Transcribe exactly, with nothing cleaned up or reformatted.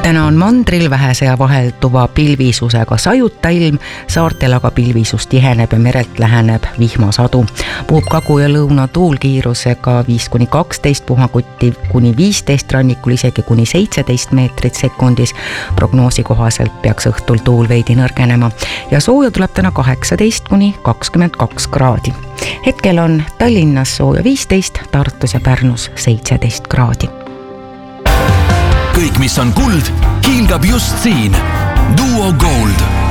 Täna on mandril vähese ja vahelduva pilvisusega sajuta ilm, saartel aga pilvisus tiheneb ja merelt läheneb vihmasadu. Puhub kagu- ja lõuna tuul kiirusega viis kuni kaksteist, puhakutti kuni viisteist, rannikul isegi kuni seitseteist meetrit sekundis. Prognoosi kohaselt peaks õhtul tuul veidi nõrgenema ja sooja tuleb täna kaheksateist kuni kakskümmend kaks kraadi. Hetkel on Tallinnas sooja viisteist, Tartus ja Pärnus seitseteist kraadi. Kõik, mis on kuld, hiilgab just siin. Duo Gold.